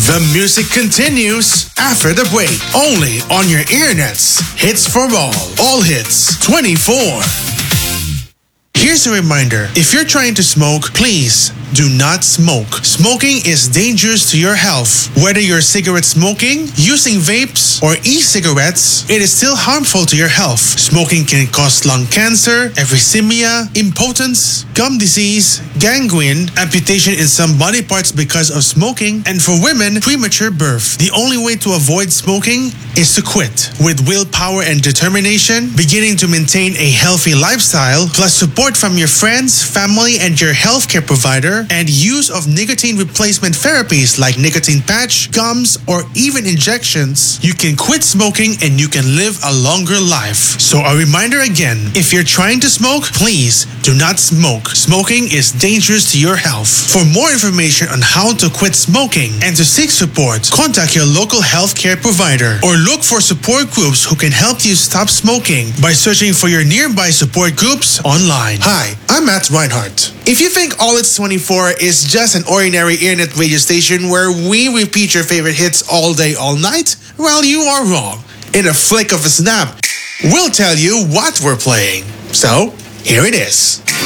The music continues after the break, only on your earnets. Hits for all hits 24. Here's a reminder, if you're trying to smoke, please do not smoke. Smoking is dangerous to your health. Whether you're cigarette smoking, using vapes, or e-cigarettes, it is still harmful to your health. Smoking can cause lung cancer, emphysema, impotence, gum disease, gangrene, amputation in some body parts because of smoking, and for women, premature birth. The only way to avoid smoking is to quit. With willpower and determination, beginning to maintain a healthy lifestyle, plus support from your friends, family, and your healthcare provider, and use of nicotine replacement therapies like nicotine patch, gums, or even injections, you can quit smoking and you can live a longer life. So a reminder again, if you're trying to smoke, please do not smoke. Smoking is dangerous to your health. For more information on how to quit smoking and to seek support, contact your local healthcare provider or look for support groups who can help you stop smoking by searching for your nearby support groups online. Hi, I'm Matt Reinhardt. If you think All It's 24 is just an ordinary internet radio station where we repeat your favorite hits all day, all night, well, you are wrong. In a flick of a snap, we'll tell you what we're playing. So, here it is.